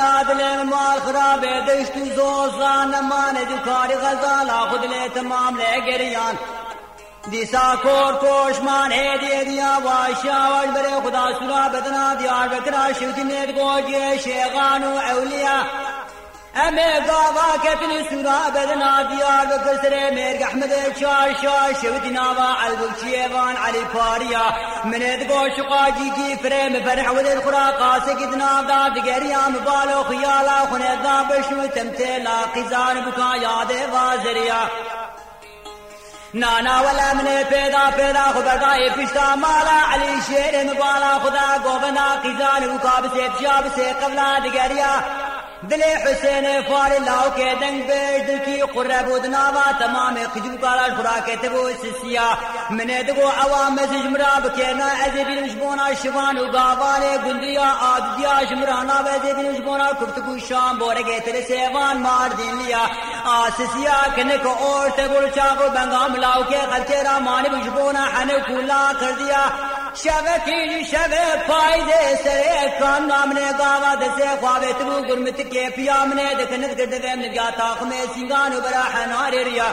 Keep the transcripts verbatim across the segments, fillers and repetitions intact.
دل مال خراب دشت و زوزان نمان دکاری غزال خود لی تمام لی گریان دیسا کور کوشمان هدیه دیا واشاوش بره خدا سرا بدنا دیار بکرا شوتی نید گوجی شیخان و اولیا امه گاوا کتن سرا بدنا دیار بکر سره مرگ احمد چار شا شوتی ناوا البوچیوان علی پاریا منید گوش قاجی کی فرم فرح ودل خرا قاسه کتنا دا دگریا مبالو خیالا خنید دا بشنو تمتلا قیزان بکا یاد وازریا نانا ولا من پیدا پیدا خبردائے پشتا مالا علی شیر مبالا خدا گوبنا قیزان وکاب سے پشاب سے قبلہ دگریا دل حسین فار اللہ کے دنگ بیش دل کی قرب ودناوا تمام خجو کالا خوراک تبو سسیا من دگو عوام سجمراب کینا عزیبی نشبونا شوان وگاوانے گندیا آدیا شمرانا وزیبی نشبونا کفتگو شام بورگے تل سیوان مار دین لیا آسسیا کنک اور تبول چاقو بنگا ملاو کے خلچے رامان بشبونا حنکولا کر دیا شبکی شب پائدے سرے کام نامنے گاوا دسے خوابے تبو گرمت کے پیامنے دکنت گردگے من جاتا خمیں سنگانو برا حنار ریا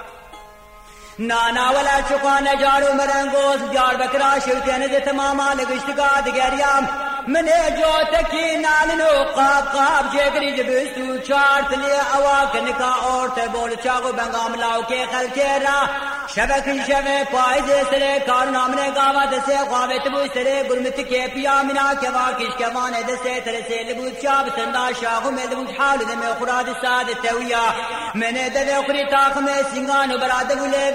نانا ولا چکان جارو مرنگوز جار بکرا شوتین دے تماما لگشتگا دگریام من جو تکی نالنو قاب قاب جگری جبستو چارت لیا اواکن کا اور تبول چاگو بنگام لاو کے خلکے را شبک شب پائزے سرے کار نامنے گاوا دسے خوابے تبو سرے گرمت کے پیامنا کے واکش کے وانے دسے ترسے لبوت چاب سندا شاہو میں لبوت حال دے میں خراد ساد تویا میں نے دے خری تاخ میں سنگانو براد بولے